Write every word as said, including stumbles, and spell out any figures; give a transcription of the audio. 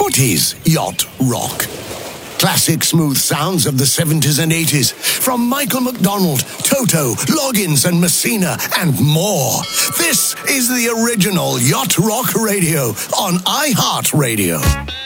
What is yacht rock? Classic smooth sounds of the seventies and eighties from Michael McDonald, Toto, Loggins and Messina and more. This is the original Yacht Rock Radio on iHeartRadio.